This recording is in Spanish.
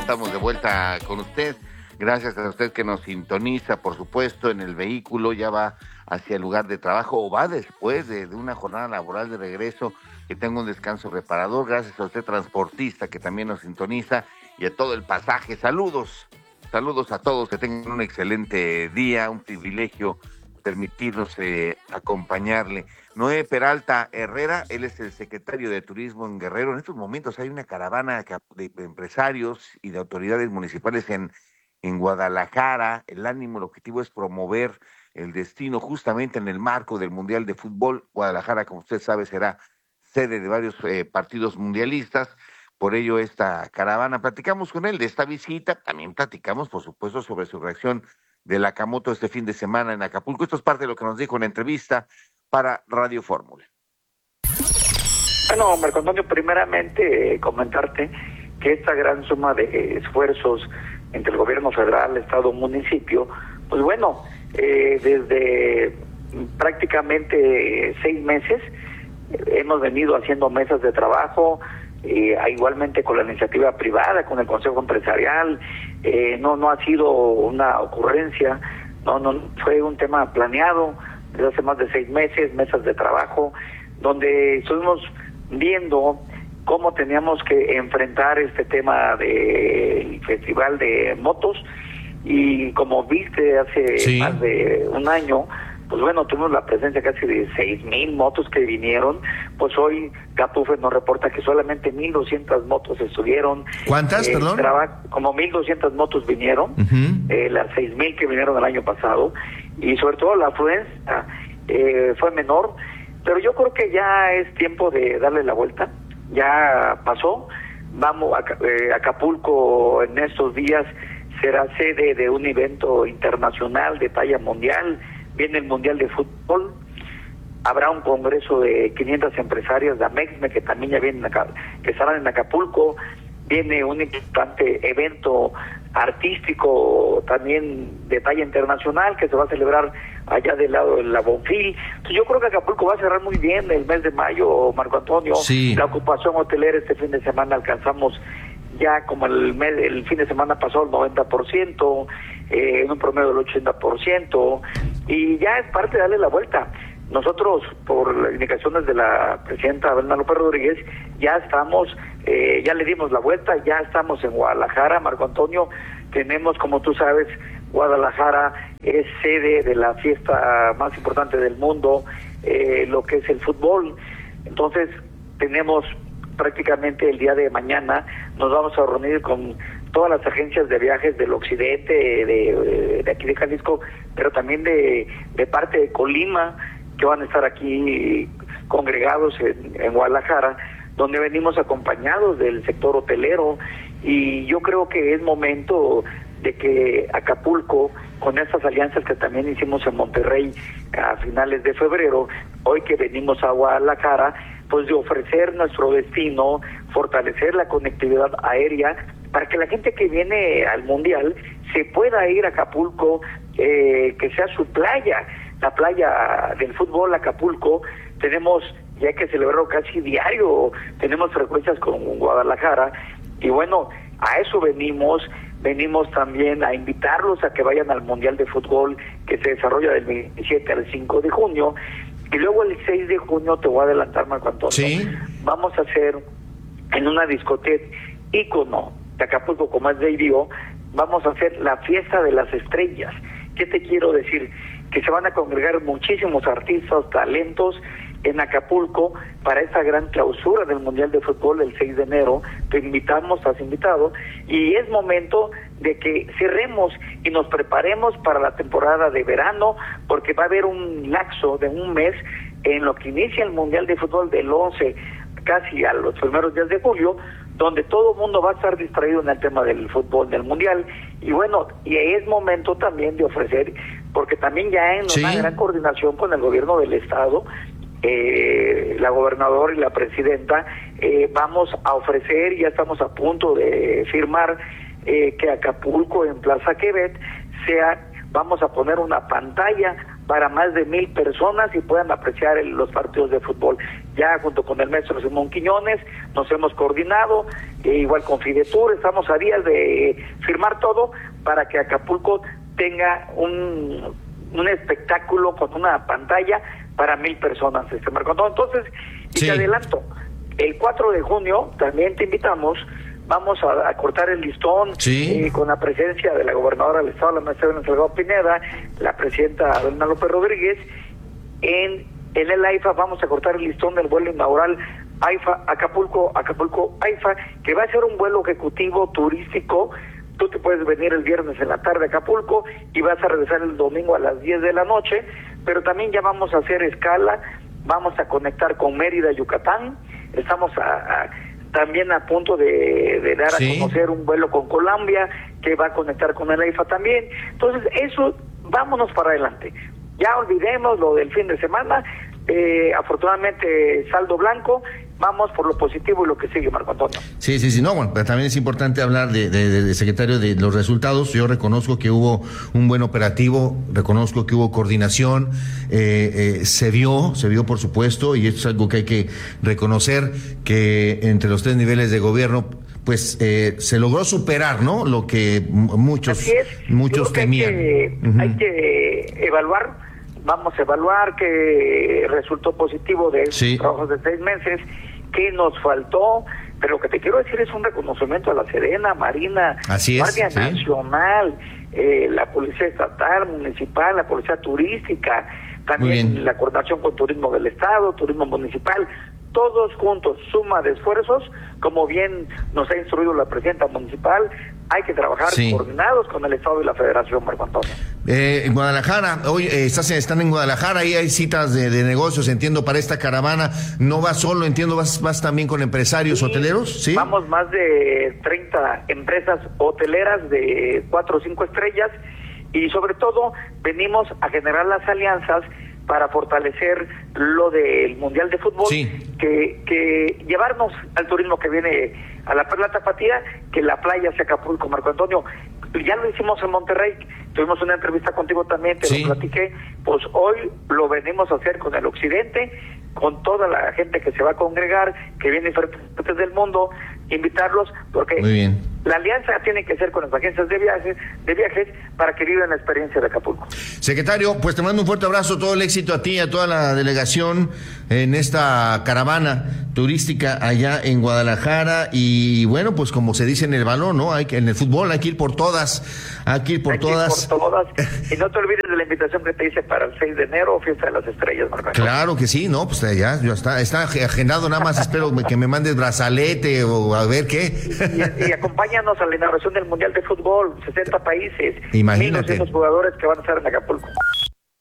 estamos de vuelta con usted. Gracias a usted que nos sintoniza, por supuesto, en el vehículo, ya va hacia el lugar de trabajo o va después de una jornada laboral de regreso, que tenga un descanso reparador. Gracias a usted, transportista, que también nos sintoniza, y a todo el pasaje. Saludos a todos, que tengan un excelente día, un privilegio permitirnos acompañarle. Noé Peralta Herrera, él es el secretario de Turismo en Guerrero. En estos momentos hay una caravana de empresarios y de autoridades municipales en Guadalajara. El ánimo, el objetivo es promover el destino justamente en el marco del Mundial de Fútbol. Guadalajara, como usted sabe, será sede de varios partidos mundialistas. Por ello, esta caravana, platicamos con él de esta visita. También platicamos, por supuesto, sobre su reacción del Akamoto este fin de semana en Acapulco. Esto es parte de lo que nos dijo en la entrevista para Radio Fórmula. Bueno, Marco Antonio, primeramente comentarte que esta gran suma de esfuerzos entre el gobierno federal, estado, municipio, pues bueno, desde prácticamente 6 meses hemos venido haciendo mesas de trabajo, igualmente con la iniciativa privada, con el Consejo Empresarial. No ha sido una ocurrencia, no fue un tema planeado desde hace más de 6 meses, mesas de trabajo, donde estuvimos viendo cómo teníamos que enfrentar este tema del Festival de Motos. Y como viste hace más de un año, pues bueno, tuvimos la presencia casi de 6,000 motos que vinieron. Pues hoy Gatufe nos reporta que solamente 1,200 motos estuvieron. ¿Cuántas, perdón? Como 1,200 motos vinieron, las 6,000 que vinieron el año pasado, y sobre todo la afluencia fue menor, pero yo creo que ya es tiempo de darle la vuelta. Ya pasó. Vamos a Acapulco en estos días será sede de un evento internacional de talla mundial. Viene el Mundial de Fútbol, habrá un congreso de 500 empresarias de Amexme que también ya vienen acá, que estarán en Acapulco. Viene un importante evento artístico también de talla internacional que se va a celebrar allá del lado de la Bonfil. Entonces yo creo que Acapulco va a cerrar muy bien el mes de mayo, Marco Antonio. Sí. La ocupación hotelera este fin de semana alcanzamos ya como el fin de semana pasado el 90%, en un promedio del 80%, y ya es parte de darle la vuelta. Nosotros, por las indicaciones de la presidenta Abelina López Rodríguez, ya estamos, ya le dimos la vuelta, ya estamos en Guadalajara, Marco Antonio. Tenemos, como tú sabes, Guadalajara es sede de la fiesta más importante del mundo, lo que es el fútbol. Entonces, tenemos prácticamente el día de mañana, nos vamos a reunir con todas las agencias de viajes del occidente, de aquí de Jalisco, pero también de parte de Colima, que van a estar aquí congregados en Guadalajara, donde venimos acompañados del sector hotelero. Y yo creo que es momento de que Acapulco, con estas alianzas que también hicimos en Monterrey a finales de febrero, hoy que venimos a Guadalajara, pues de ofrecer nuestro destino, fortalecer la conectividad aérea, para que la gente que viene al Mundial se pueda ir a Acapulco, que sea su playa, la playa del fútbol Acapulco. Tenemos, ya que celebrarlo casi diario, tenemos frecuencias con Guadalajara, y bueno, a eso venimos también a invitarlos a que vayan al Mundial de Fútbol que se desarrolla del 27 al 5 de junio, y luego el 6 de junio, te voy a adelantar, Marco Antonio, ¿sí? Vamos a hacer en una discoteca ícono de Acapulco, como es Dio, vamos a hacer la fiesta de las estrellas. ¿Qué te quiero decir? Que se van a congregar muchísimos artistas, talentos en Acapulco para esta gran clausura del Mundial de Fútbol el 6 de enero. Te invitamos, estás invitado, y es momento de que cerremos y nos preparemos para la temporada de verano, porque va a haber un lapso de un mes en lo que inicia el Mundial de Fútbol del 11 casi a los primeros días de julio, donde todo el mundo va a estar distraído en el tema del fútbol del Mundial. Y bueno, y es momento también de ofrecer, porque también ya en una gran coordinación con el gobierno del estado, la gobernadora y la presidenta, vamos a ofrecer, ya estamos a punto de firmar, que Acapulco en Plaza Quebec vamos a poner una pantalla para más de 1,000 personas y puedan apreciar los partidos de fútbol. Ya junto con el maestro Simón Quiñones nos hemos coordinado, igual con Fidetur, estamos a días de firmar todo para que Acapulco tenga un espectáculo con una pantalla para 1,000 personas, Marco Antonio. Entonces, y te adelanto, el 4 de junio también te invitamos, vamos a cortar el listón con la presencia de la gobernadora del estado, la maestra Belén Salgado Pineda, la presidenta Delina López Rodríguez. En el AIFA vamos a cortar el listón del vuelo inaugural AIFA Acapulco AIFA, que va a ser un vuelo ejecutivo turístico. Tú te puedes venir el viernes en la tarde a Acapulco y vas a regresar el domingo a las 10 de la noche, pero también ya vamos a hacer escala, vamos a conectar con Mérida, Yucatán, estamos también a punto de dar a conocer un vuelo con Colombia, que va a conectar con el AIFA también. Entonces, eso, vámonos para adelante. Ya olvidemos lo del fin de semana, afortunadamente saldo blanco, vamos por lo positivo y lo que sigue, Marco Antonio. Sí, no, bueno, pero también es importante hablar de secretario, de los resultados. Yo reconozco que hubo un buen operativo, reconozco que hubo coordinación, se vio por supuesto, y esto es algo que hay que reconocer, que entre los 3 niveles de gobierno pues se logró superar, ¿no?, lo que muchos temían. Hay que evaluar, vamos a evaluar que resultó positivo de esos trabajos de 6 meses, que nos faltó, pero lo que te quiero decir es un reconocimiento a la Sedena, Marina, Guardia Nacional, la Policía Estatal, Municipal, la Policía Turística, también la coordinación con Turismo del Estado, Turismo Municipal, todos juntos, suma de esfuerzos, como bien nos ha instruido la presidenta municipal, hay que trabajar coordinados con el Estado y la Federación, Marco Antonio. En Guadalajara, hoy están en Guadalajara, ahí hay citas de negocios, entiendo, para esta caravana. No vas solo, entiendo, vas también con empresarios hoteleros, ¿sí? Vamos más de 30 empresas hoteleras de 4 o 5 estrellas, y sobre todo venimos a generar las alianzas para fortalecer lo del Mundial de Fútbol, que llevarnos al turismo que viene a la Perla Tapatía, que la playa sea Acapulco, Marco Antonio. Ya lo hicimos en Monterrey, tuvimos una entrevista contigo también, te lo platiqué, pues hoy lo venimos a hacer con el occidente, con toda la gente que se va a congregar, que viene de diferentes del mundo, invitarlos, porque la alianza tiene que ser con las agencias de viajes para que vivan la experiencia de Acapulco. Secretario, pues te mando un fuerte abrazo, todo el éxito a ti y a toda la delegación en esta caravana turística allá en Guadalajara, y bueno, pues como se dice en el balón, ¿no? En el fútbol hay que ir por todas, y no te olvides de la invitación que te hice para el 6 de enero, Fiesta de las Estrellas, Marco. Claro que sí, no, pues ya está agendado, nada más espero que me mandes brazalete o a ver qué. Y acompáñanos a la inauguración del Mundial de Fútbol, 60 países, imagínate, 1,200 jugadores que van a estar en Acapulco.